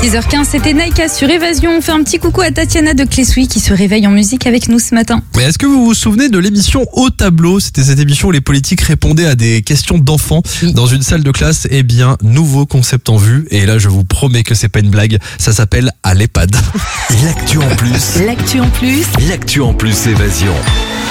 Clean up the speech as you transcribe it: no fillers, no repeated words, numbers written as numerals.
6h15, c'était Naïka sur Évasion. On fait un petit coucou à Tatiana de Clessuy qui se réveille en musique avec nous ce matin. Mais est-ce que vous vous souvenez de l'émission Au Tableau ? C'était cette émission où les politiques répondaient à des questions d'enfants dans une salle de classe. Eh bien, nouveau concept en vue. Et là, je vous promets que c'est pas une blague. Ça s'appelle À l'EHPAD. L'actu en plus. L'actu en plus. L'actu en plus Évasion.